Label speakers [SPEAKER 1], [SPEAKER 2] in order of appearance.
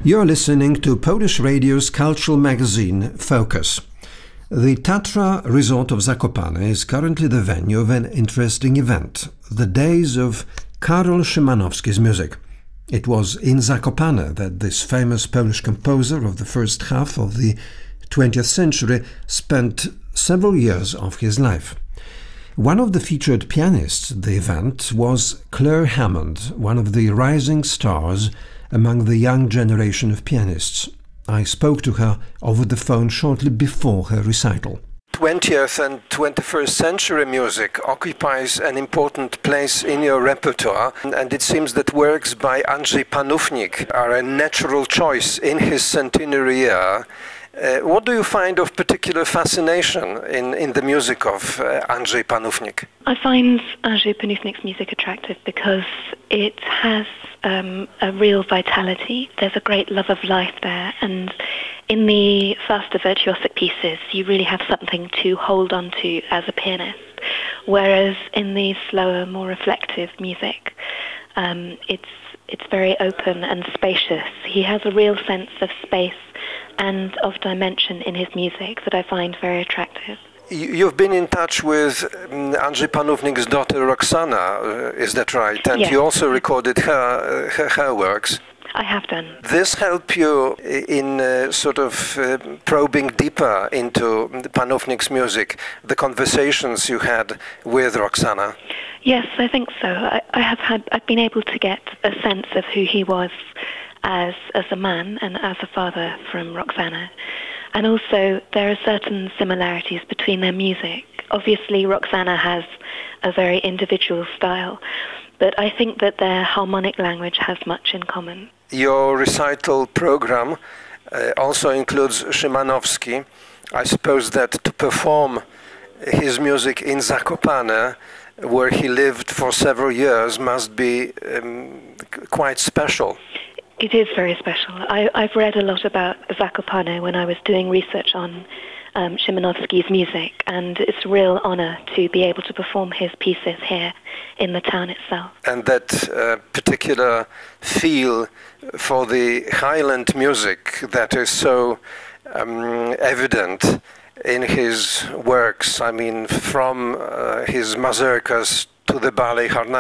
[SPEAKER 1] You're listening to Polish radio's cultural magazine, Focus. The Tatra resort of Zakopane is currently the venue of an interesting event, the Days of Karol Szymanowski's music. It was in Zakopane that this famous Polish composer of the first half of the 20th century spent several years of his life. One of the featured pianists at the event was Claire Hammond, one of the rising stars among the young generation of pianists. I spoke to her over the phone shortly before her recital. 20th and 21st century music occupies an important place in your repertoire, and it seems that works by Andrzej Panównik are a natural choice in his centenary year. What do you find of particular fascination in the music of Andrzej Panównik?
[SPEAKER 2] I find Andrzej Panównik's music attractive because it has a real vitality. There's a great love of life there, and in the faster virtuosic pieces you really have something to hold on to as a pianist, whereas in the slower, more reflective music it's very open and spacious. He has a real sense of space and of dimension in his music that I find very attractive.
[SPEAKER 1] You've been in touch with Andrzej Panównik's daughter Roxana, is that right? And
[SPEAKER 2] yes.
[SPEAKER 1] You also recorded her works.
[SPEAKER 2] I have done.
[SPEAKER 1] This helped you in probing deeper into Panównik's music, the conversations you had with Roxana?
[SPEAKER 2] Yes, I think so. I've been able to get a sense of who he was as a man and as a father from Roxana. And also there are certain similarities between their music. Obviously Roxana has a very individual style, but I think that their harmonic language has much in common.
[SPEAKER 1] Your recital program also includes Szymanowski. I suppose that to perform his music in Zakopane, where he lived for several years, must be quite special.
[SPEAKER 2] It is very special. I've read a lot about Zakopane when I was doing research on Szymanowski's music, and it's a real honor to be able to perform his pieces here in the town itself.
[SPEAKER 1] And that particular feel for the Highland music that is so evident in his works, I mean, from his mazurkas to the ballet